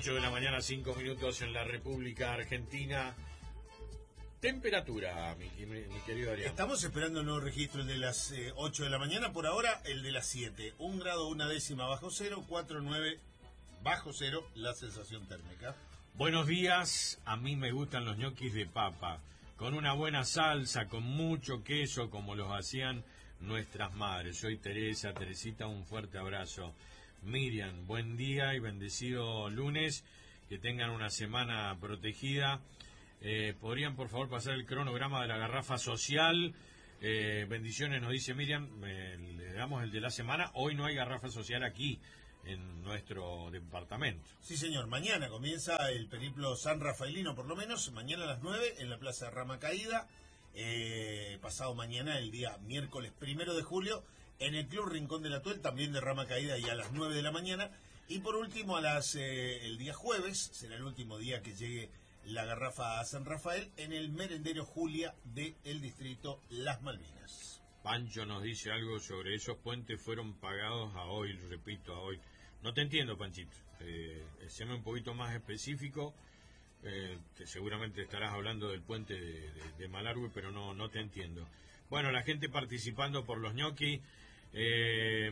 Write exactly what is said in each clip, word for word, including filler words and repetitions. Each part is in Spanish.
ocho de la mañana, cinco minutos en la República Argentina. Temperatura, mi, mi, mi querido Adrián. Estamos esperando el nuevo registro, el de las eh, ocho de la mañana. Por ahora, el de las siete. Un grado, una décima bajo cero, cuatro coma nueve bajo cero la sensación térmica. Buenos días, a mí me gustan los ñoquis de papa, con una buena salsa, con mucho queso, como los hacían nuestras madres. Soy Teresa, Teresita, un fuerte abrazo. Miriam, buen día y bendecido lunes, que tengan una semana protegida. Eh, ¿Podrían por favor pasar el cronograma de la garrafa social? Eh, bendiciones, nos dice Miriam, eh, le damos el de la semana. Hoy no hay garrafa social aquí en nuestro departamento. Sí, señor, mañana comienza el periplo San Rafaelino, por lo menos, mañana a las nueve en la Plaza Rama Caída. Eh, pasado mañana, el día miércoles primero de julio, en el Club Rincón de la Tuel, también de Rama Caída, y a las nueve de la mañana. Y por último, a las eh, el día jueves, será el último día que llegue la garrafa a San Rafael, en el merendero Julia del distrito Las Malvinas. Pancho nos dice algo sobre esos puentes, fueron pagados a hoy, repito, a hoy. No te entiendo, Panchito. Eh, séme un poquito más específico. Eh, que seguramente estarás hablando del puente de, de, de Malargüe, pero no, no te entiendo. Bueno, la gente participando por los ñoquis. Eh,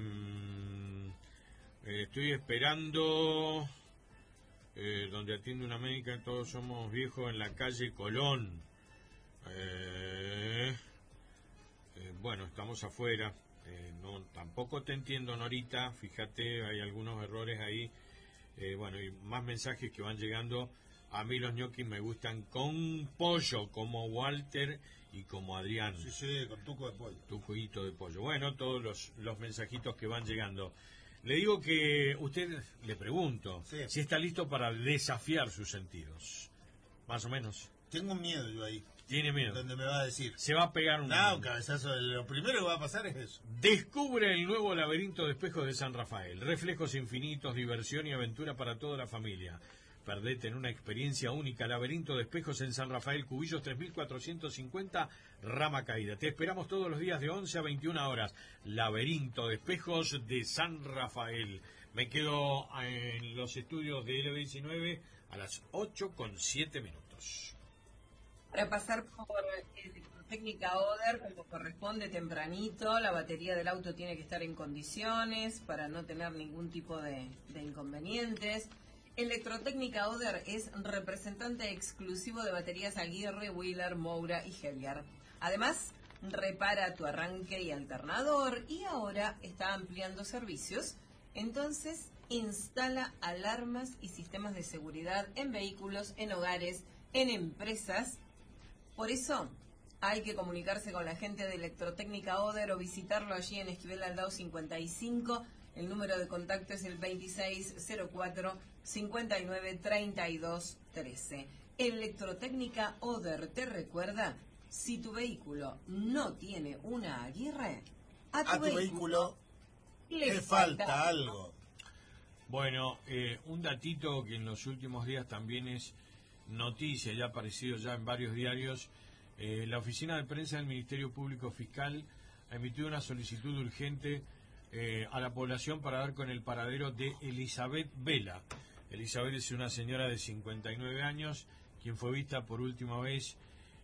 eh, estoy esperando... Eh, donde atiende una médica, todos somos viejos, en la calle Colón. Eh, eh, bueno, estamos afuera. Eh, no, tampoco te entiendo, Norita. Fíjate, hay algunos errores ahí. Eh, bueno, y más mensajes que van llegando. A mí los ñoquis me gustan con pollo, como Walter y como Adrián. Sí, sí, con tuco de pollo. Tu juguito de pollo. Bueno, todos los, los mensajitos que van llegando. Le digo que usted, le pregunto, sí, si está listo para desafiar sus sentidos. Más o menos. Tengo miedo yo ahí. ¿Tiene miedo? ¿Dónde me va a decir? Se va a pegar un... No, un cabezazo. Lo primero que va a pasar es eso. Descubre el nuevo laberinto de espejos de San Rafael. Reflejos infinitos, diversión y aventura para toda la familia. Perdete en una experiencia única. Laberinto de espejos en San Rafael, Cubillos tres mil cuatrocientos cincuenta, Rama Caída. Te esperamos todos los días de once a veintiuna horas. Laberinto de espejos de San Rafael. Me quedo en los estudios de L diecinueve a las ocho con siete minutos. Para pasar por Electrotécnica Oder, como corresponde, tempranito. La batería del auto tiene que estar en condiciones para no tener ningún tipo de, de inconvenientes. Electrotécnica Oder es representante exclusivo de baterías Aguirre, Wheeler, Moura y Heviar. Además, repara tu arranque y alternador, y ahora está ampliando servicios. Entonces, instala alarmas y sistemas de seguridad en vehículos, en hogares, en empresas. Por eso, hay que comunicarse con la gente de Electrotécnica Oder o visitarlo allí en Esquivel Aldao cincuenta y cinco. El número de contacto es el veintiséis cero cuatro, cincuenta y nueve, treinta y dos, trece. Electrotécnica Oder te recuerda, si tu vehículo no tiene una Aguirre, a tu, a tu vehículo, vehículo le, le falta, falta algo. Bueno, eh, un datito que en los últimos días también es noticia, ya ha aparecido ya en varios diarios. Eh, la Oficina de Prensa del Ministerio Público Fiscal ha emitido una solicitud urgente Eh, a la población para dar con el paradero de Elizabeth Vela. Elizabeth es una señora de cincuenta y nueve años, quien fue vista por última vez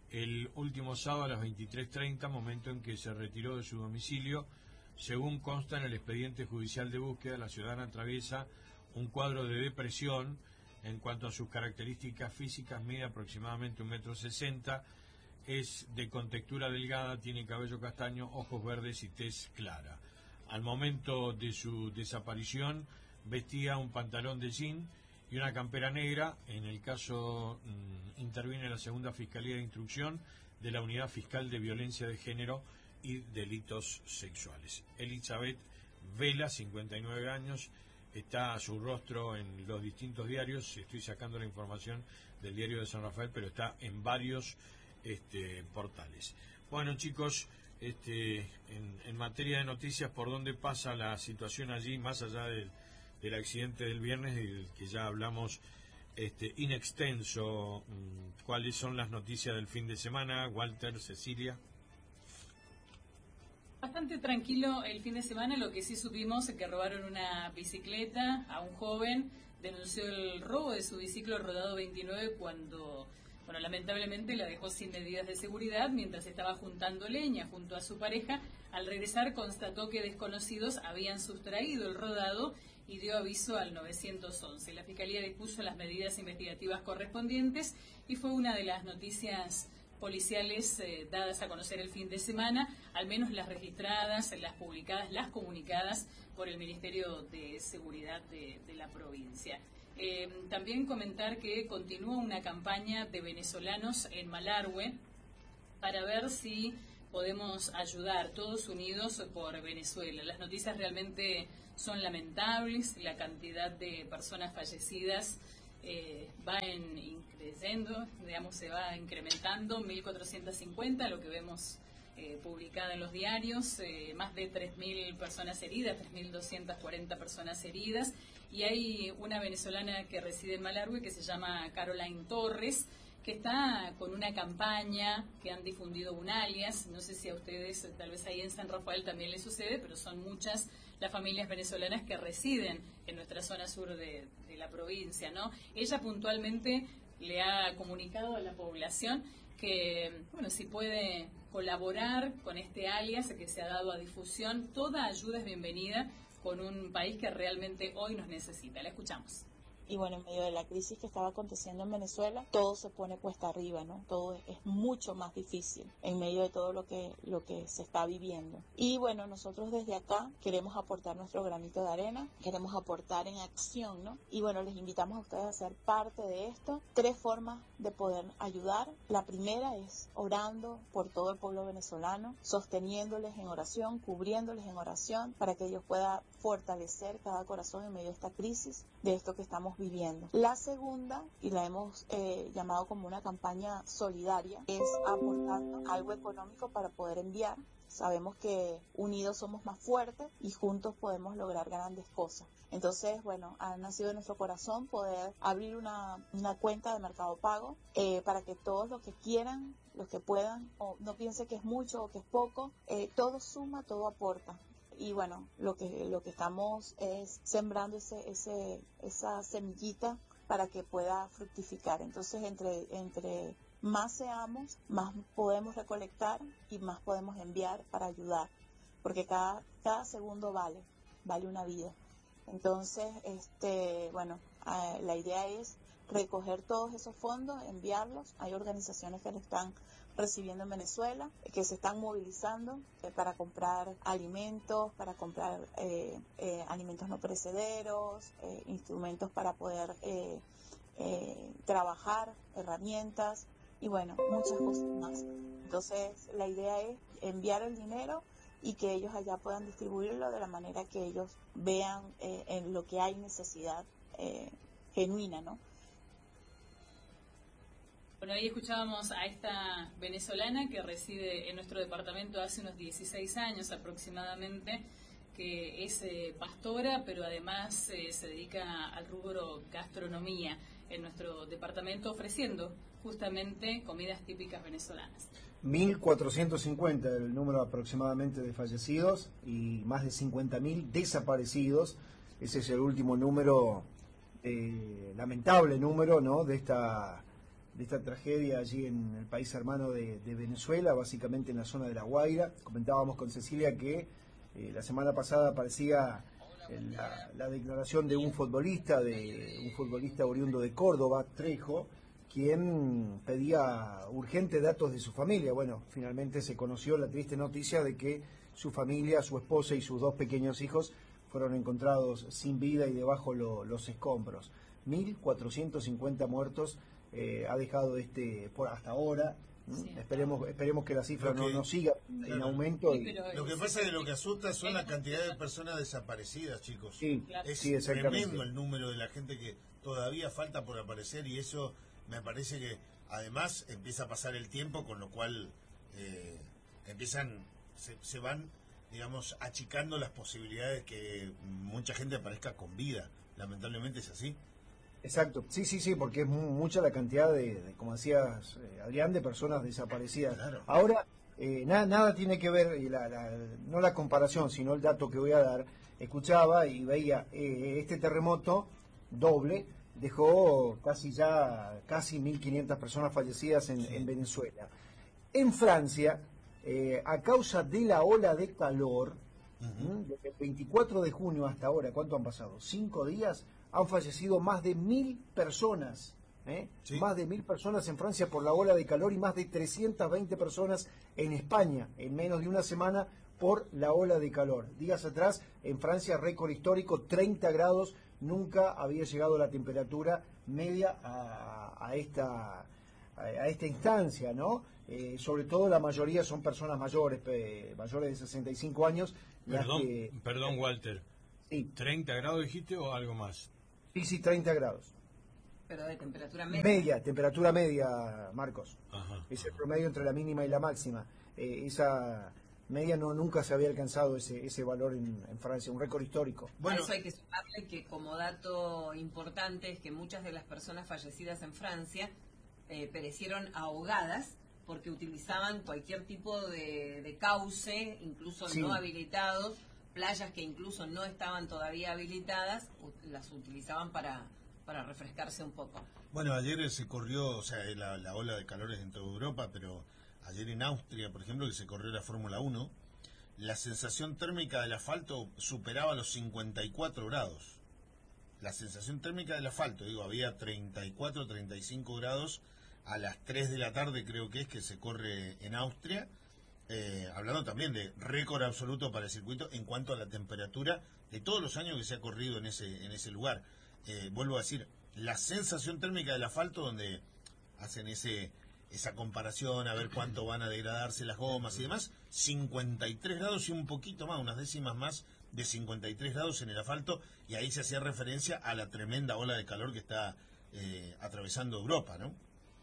el último sábado a las veintitrés treinta, momento en que se retiró de su domicilio. Según consta en el expediente judicial de búsqueda, la ciudadana atraviesa un cuadro de depresión. En cuanto a sus características físicas, mide aproximadamente un metro sesenta, es de contextura delgada, tiene cabello castaño, ojos verdes y tez clara. Al momento de su desaparición vestía un pantalón de jean y una campera negra. En el caso mmm, interviene la segunda Fiscalía de Instrucción de la Unidad Fiscal de Violencia de Género y Delitos Sexuales. Elizabeth Vela, cincuenta y nueve años, está a su rostro en los distintos diarios. Estoy sacando la información del diario de San Rafael, pero está en varios este, portales. Bueno, chicos, este, en, en materia de noticias, ¿por dónde pasa la situación allí, más allá del, del accidente del viernes y del que ya hablamos este, in extenso? ¿Cuáles son las noticias del fin de semana? Walter, Cecilia. Bastante tranquilo el fin de semana. Lo que sí supimos es que robaron una bicicleta a un joven denunció el robo de su biciclo Rodado veintinueve cuando, bueno, lamentablemente la dejó sin medidas de seguridad mientras estaba juntando leña junto a su pareja. Al regresar constató que desconocidos habían sustraído el rodado y dio aviso al nueve once. La Fiscalía dispuso las medidas investigativas correspondientes y fue una de las noticias policiales eh, dadas a conocer el fin de semana, al menos las registradas, las publicadas, las comunicadas por el Ministerio de Seguridad de, de la provincia. Eh, también comentar que continúa una campaña de venezolanos en Malargüe para ver si podemos ayudar todos unidos por Venezuela. Las noticias realmente son lamentables, la cantidad de personas fallecidas eh, va en, increciendo, digamos, se va incrementando, mil cuatrocientos cincuenta, lo que vemos eh, publicada en los diarios, eh, más de tres mil personas heridas, tres mil doscientas cuarenta personas heridas, y hay una venezolana que reside en Malargüe que se llama Caroline Torres, que está con una campaña que han difundido un alias, no sé si a ustedes, tal vez ahí en San Rafael también les sucede, pero son muchas las familias venezolanas que residen en nuestra zona sur de, de la provincia, ¿no? Ella puntualmente le ha comunicado a la población que, bueno, si puede colaborar con este alias que se ha dado a difusión, toda ayuda es bienvenida con un país que realmente hoy nos necesita. La escuchamos. Y bueno, en medio de la crisis que estaba aconteciendo en Venezuela, todo se pone cuesta arriba, ¿no? Todo es, es mucho más difícil en medio de todo lo que, lo que se está viviendo. Y bueno, nosotros desde acá queremos aportar nuestro granito de arena, queremos aportar en acción, ¿no? Y bueno, les invitamos a ustedes a ser parte de esto. Tres formas de poder ayudar. La primera es orando por todo el pueblo venezolano, sosteniéndoles en oración, cubriéndoles en oración, para que ellos puedan fortalecer cada corazón en medio de esta crisis, de esto que estamos viviendo. La segunda, y la hemos eh, llamado como una campaña solidaria, es aportando algo económico para poder enviar. Sabemos que unidos somos más fuertes y juntos podemos lograr grandes cosas. Entonces, bueno, ha nacido en nuestro corazón poder abrir una, una cuenta de Mercado Pago eh, para que todos los que quieran, los que puedan, o no piense que es mucho o que es poco, eh, todo suma, todo aporta. Y bueno, lo que lo que estamos es sembrando ese ese esa semillita para que pueda fructificar. Entonces, entre entre más seamos, más podemos recolectar y más podemos enviar para ayudar, porque cada cada segundo vale, vale una vida. Entonces, este, bueno, eh, la idea es recoger todos esos fondos, enviarlos. Hay organizaciones que lo están recibiendo en Venezuela, que se están movilizando eh, para comprar alimentos, para comprar eh, eh, alimentos no perecederos, eh, instrumentos para poder eh, eh, trabajar, herramientas y bueno, muchas cosas más. Entonces, la idea es enviar el dinero y que ellos allá puedan distribuirlo de la manera que ellos vean eh, en lo que hay necesidad eh, genuina, ¿no? Bueno, ahí escuchábamos a esta venezolana que reside en nuestro departamento hace unos dieciséis años aproximadamente, que es eh, pastora, pero además eh, se dedica al rubro gastronomía en nuestro departamento, ofreciendo justamente comidas típicas venezolanas. mil cuatrocientos cincuenta el número aproximadamente de fallecidos y más de cincuenta mil desaparecidos. Ese es el último número, eh, lamentable número, ¿no?, de esta... de esta tragedia allí en el país hermano de, de Venezuela, básicamente en la zona de La Guaira. Comentábamos con Cecilia que eh, la semana pasada aparecía la, la declaración de un futbolista, de un futbolista oriundo de Córdoba, Trejo, quien pedía urgentes datos de su familia. Bueno, finalmente se conoció la triste noticia de que su familia, su esposa y sus dos pequeños hijos fueron encontrados sin vida y debajo lo, los escombros. mil cuatrocientos cincuenta muertos Eh, ha dejado este por hasta ahora. Sí, esperemos esperemos que la cifra que, no, no siga claro, en aumento. Y, lo que pasa es que lo que asusta son la cantidad de personas desaparecidas, chicos. Sí, es sí, tremendo el número de la gente que todavía falta por aparecer y eso me parece que además empieza a pasar el tiempo, con lo cual eh, empiezan se, se van, digamos, achicando las posibilidades que mucha gente aparezca con vida. Lamentablemente es así. Exacto, sí, sí, sí, porque es mu mucha la cantidad de, de como decías, eh, Adrián, de personas desaparecidas. Claro. Ahora, eh, nada, nada tiene que ver, y la, la, no la comparación, sino el dato que voy a dar. Escuchaba y veía, eh, este terremoto doble, dejó casi ya, casi mil quinientas personas fallecidas en, en Venezuela. En Francia, eh, a causa de la ola de calor, uh-huh. desde el veinticuatro de junio hasta ahora, ¿cuánto han pasado? Cinco días, han fallecido más de mil personas. ¿Eh? Sí. Más de mil personas en Francia por la ola de calor y más de trescientas veinte personas en España en menos de una semana por la ola de calor. Días atrás, en Francia, récord histórico, treinta grados, nunca había llegado la temperatura media a, a, esta, a, a esta instancia, ¿no? Eh, sobre todo la mayoría son personas mayores, eh, mayores de sesenta y cinco años. Perdón, que, perdón Walter, sí. ¿treinta grados dijiste o algo más? Sí, sí, treinta grados. Pero de temperatura media. Media, temperatura media, Marcos. Ajá, es ajá. el promedio entre la mínima y la máxima. Eh, esa media no nunca se había alcanzado ese ese valor en, en Francia, un récord histórico. Bueno, a eso hay que sumarle que como dato importante es que muchas de las personas fallecidas en Francia eh, perecieron ahogadas porque utilizaban cualquier tipo de, de cauce, incluso sí. no habilitados, playas que incluso no estaban todavía habilitadas, las utilizaban para... para refrescarse un poco. Bueno, ayer se corrió, o sea, la, la ola de calores en toda Europa, pero ayer en Austria, por ejemplo, que se corrió la Fórmula uno, la sensación térmica del asfalto superaba los cincuenta y cuatro grados. La sensación térmica del asfalto, digo, había treinta y cuatro, treinta y cinco grados a las tres de la tarde, creo que es, que se corre en Austria, eh, hablando también de récord absoluto para el circuito en cuanto a la temperatura de todos los años que se ha corrido en ese, en ese lugar. Eh, vuelvo a decir, la sensación térmica del asfalto, donde hacen ese esa comparación a ver cuánto van a degradarse las gomas y demás, cincuenta y tres grados y un poquito más, unas décimas más de cincuenta y tres grados en el asfalto, y ahí se hacía referencia a la tremenda ola de calor que está eh, atravesando Europa, ¿no?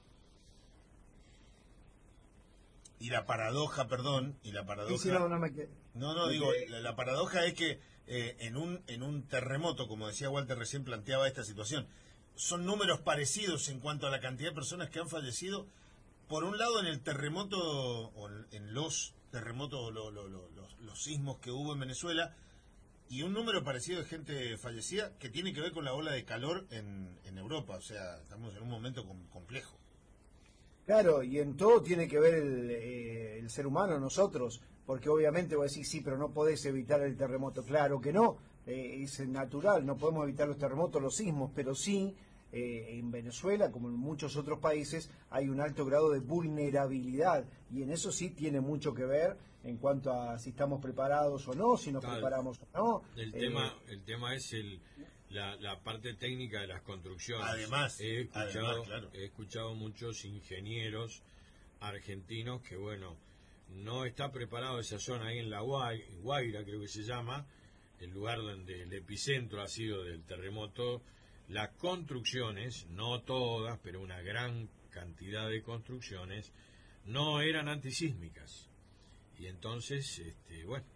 Y la paradoja, perdón, y la paradoja... Sí, sí, no, no, me qued... no, no, digo, la, la paradoja es que eh, en un en un terremoto, como decía Walter recién, planteaba esta situación, son números parecidos en cuanto a la cantidad de personas que han fallecido. Por un lado, en el terremoto, o en los terremotos, lo, lo, lo, los, los sismos que hubo en Venezuela, y un número parecido de gente fallecida que tiene que ver con la ola de calor en, en Europa. O sea, estamos en un momento com- complejo. Claro, y en todo tiene que ver el, eh, el ser humano, nosotros, porque obviamente voy a decir, sí, pero no podés evitar el terremoto. Claro que no, eh, es natural, no podemos evitar los terremotos, los sismos, pero sí, eh, en Venezuela, como en muchos otros países, hay un alto grado de vulnerabilidad, y en eso sí tiene mucho que ver en cuanto a si estamos preparados o no, si nos Tal. preparamos o no. El, eh, tema, el tema es el... La, la parte técnica de las construcciones. Además, he escuchado, además, claro. he escuchado muchos ingenieros argentinos que, bueno, no está preparado esa zona ahí en la Guai- Guaira, creo que se llama, el lugar donde el epicentro ha sido del terremoto. Las construcciones, no todas, pero una gran cantidad de construcciones, no eran antisísmicas. Y entonces, este, bueno,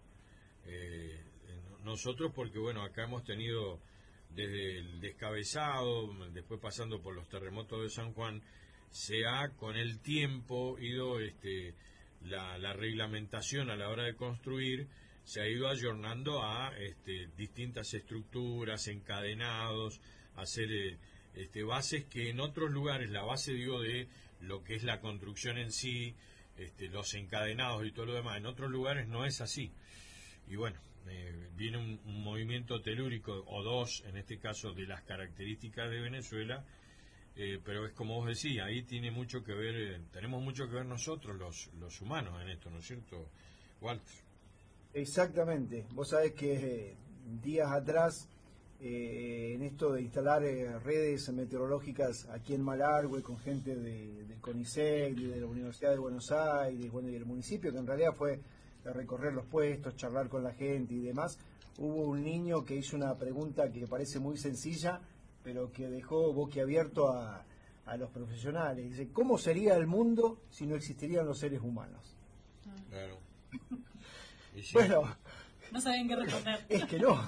eh, nosotros, porque, bueno, acá hemos tenido... desde el descabezado, después pasando por los terremotos de San Juan, se ha con el tiempo ido este, la, la reglamentación a la hora de construir, se ha ido ayornando a este, distintas estructuras, encadenados, hacer eh, este, bases que en otros lugares, la base digo de lo que es la construcción en sí, este, los encadenados y todo lo demás, en otros lugares no es así. Y bueno, Eh, viene un, un movimiento telúrico, o dos, en este caso, de las características de Venezuela, eh, pero es como vos decís, ahí tiene mucho que ver, eh, tenemos mucho que ver nosotros, los, los humanos, en esto, ¿no es cierto, Walter? Exactamente. Vos sabés que eh, días atrás, eh, en esto de instalar eh, redes meteorológicas aquí en Malargüe, con gente de, del CONICET y de la Universidad de Buenos Aires, bueno, y del municipio, que en realidad fue recorrer los puestos, charlar con la gente y demás, hubo un niño que hizo una pregunta que parece muy sencilla, pero que dejó boquiabierto a, a los profesionales. Dice, ¿cómo sería el mundo si no existirían los seres humanos? Claro. Y sí, Bueno, No saben qué responder. es que no.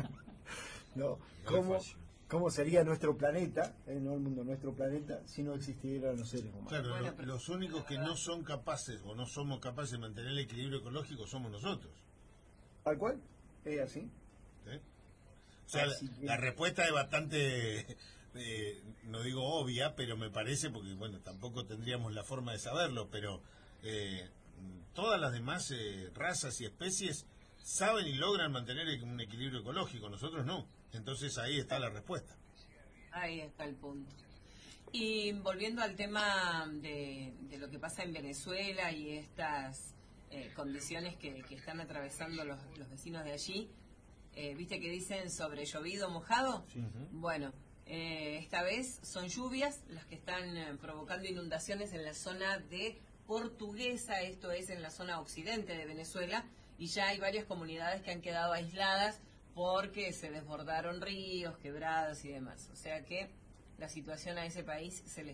No, no ¿cómo, es fácil. ¿Cómo sería nuestro planeta, eh, no el mundo, nuestro planeta, si no existieran los seres humanos? Claro, Bueno, lo- pero- los únicos que no son capaces o no somos capaces de mantener el equilibrio ecológico somos nosotros. ¿Tal cual? ¿Es así? ¿sí? sea, la, Así que- la respuesta es bastante, eh, no digo obvia, pero me parece, porque bueno, tampoco tendríamos la forma de saberlo, pero eh, todas las demás eh, razas y especies saben y logran mantener un equilibrio ecológico, nosotros no. Entonces ahí está la respuesta. Ahí está el punto. Y volviendo al tema de, de lo que pasa en Venezuela y estas eh, condiciones que, que están atravesando los, los vecinos de allí, eh, ¿viste que dicen sobre llovido mojado? Sí. Bueno, eh, esta vez son lluvias las que están eh, provocando inundaciones en la zona de Portuguesa, esto es en la zona occidente de Venezuela, y ya hay varias comunidades que han quedado aisladas porque se desbordaron ríos, quebradas y demás. O sea que la situación a ese país se le